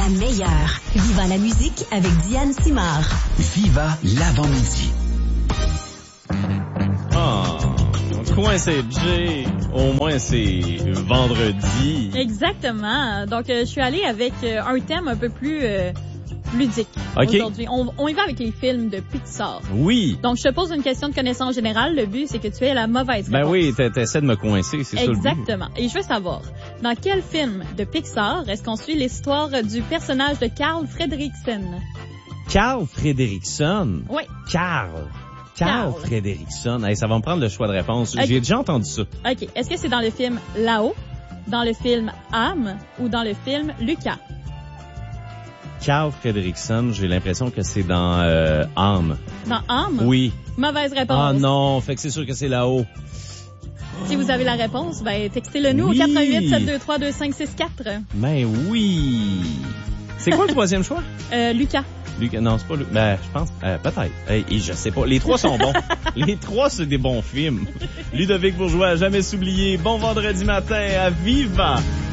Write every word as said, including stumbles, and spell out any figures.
la meilleure. Viva la musique avec Diane Simard. Viva l'avant-midi. Ah, coin c'est J, au moins c'est vendredi. Exactement. Donc, euh, je suis allée avec euh, un thème un peu plus euh, ludique OK. aujourd'hui. On, on y va avec les films de Pixar. Oui. Donc, je te pose une question de connaissance générale. Le but, c'est que tu aies la mauvaise réponse. Ben oui, t'essaies de me coincer, c'est ça le but. Exactement. Et je veux savoir, dans quel film de Pixar est-ce qu'on suit l'histoire du personnage de Carl Fredricksen? Carl Fredricksen? Oui. Carl. Carl, Carl. Fredricksen. Hey, ça va me prendre le choix de réponse. OK. J'ai déjà entendu ça. OK. Est-ce que c'est dans le film Là-haut, dans le film Âme ou dans le film Lucas? Carl Fredricksen, j'ai l'impression que c'est dans euh, Âme. Dans Âme? Oui. Mauvaise réponse. Ah non, fait que c'est sûr que c'est là-haut. Si vous avez la réponse, ben textez-le nous Oui. au quatre huit sept deux trois deux cinq six quatre. Ben oui. C'est quoi le troisième choix? Euh, Lucas. Lucas, non, c'est pas Lucas. Ben, je pense, euh, peut-être. Hey, et je sais pas. Les trois sont bons. Les trois, c'est des bons films. Ludovic Bourgeois, jamais s'oublier. Bon vendredi matin à Viva!